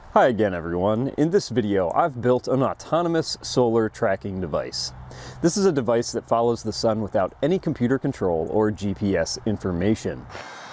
Hi again everyone. In this video I've built an autonomous solar tracking device. This is a device that follows the sun without any computer control or GPS information.